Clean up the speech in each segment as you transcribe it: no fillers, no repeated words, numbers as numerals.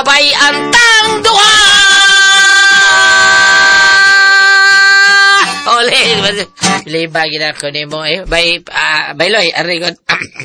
sabay antang duha. Ole, liba gina ko nimo bayloy arigon.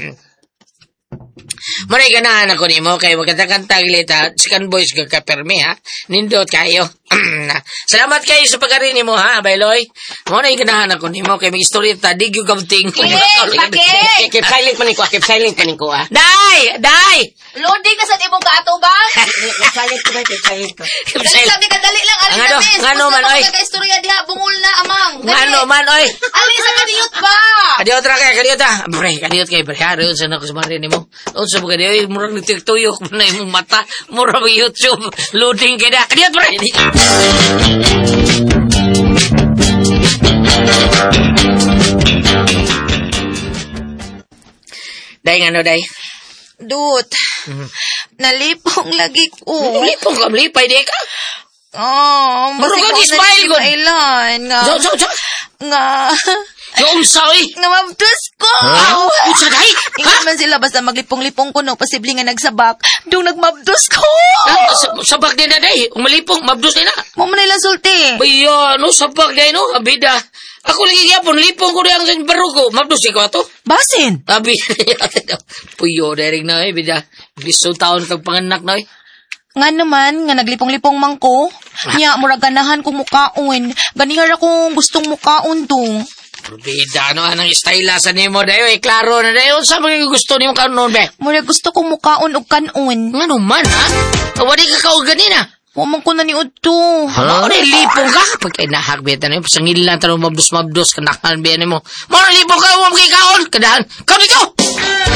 Maray ganahan ako nimo kay magkanta-kanta gilita Chicken Boys kagkapermi ha. Nindot kayo. Salamat kayo sa pagkarin nimo ha, bayloy. Maray ganahan ako nimo kay may istorya ta digyo gamting. Keep silent man ko ha. Dai. Loading na sa imong kaatubang. Keep silent ko. Dali lang. Ngano man oy. Istorya diha bungol na amang. Ngano man oy. Ali sa kaniyot ba? Kadiyot ra kay kadiyot ha. Bre, kadiyot kay bre. Haro sa nako sumarin nimo. Unsa ba kadiyot murag nagtuyok na imong mata. Murag YouTube loading kay da. Kadiyot bre. Day ngano day? Dut. Nalipong lagi ko. Lipong ka, lipay di ka. Basta ka smile ko. Ilan nga. Nga. Yung sawi. Nga mabdos ko. Unsa day? Ingat man sila basta maglipong-lipong ko no. Posible nga nagsabak. Doon nagmabdos ko. Sabak din na day. Umalipong, mabdos din na. Mama nila sulti. Baya, no, sabak day no. Abida. Ako lagi yapon, lipong ko diyang sa baro ko. Mabdos di ko ato. Basin. Abi. Puyo, daring na eh. Bida. Biso taon kag panganak na eh. Nga naman, nga naglipong-lipong man ko. Nya, murag ganahan kong mukaon. Ganihar akong gustong mukaon to. Bida, ano anang styla sa nimo dayo eh. Klaro na dayo. Sa mga gusto nimo kanon be? Murag gusto kong mukaon o kanon. Nga naman ha? Wadi ka kao ganina. Wamang ko na ni Udto. Ano lipong ka? Pagka inahagbet na yun, pasangil lang tanong mabdos-mabdos, kanakan biyan mo. Mga lipong ka, huwag kay kaon, kadahan, kami ko!